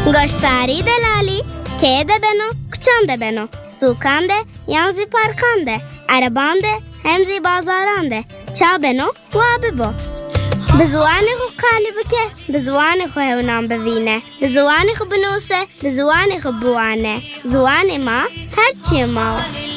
گشتاری دلالی که ده بنو کچان ده بنو سوکان ده یانزی پارکان ده عربان ده همزی بازاران ده چا بنو و ببو بزوانی خو قالی بکه بزوانی خو هونام ببینه بزوانی خو بنوسه بزوانی خو بوانه زوانی ما هرچی ما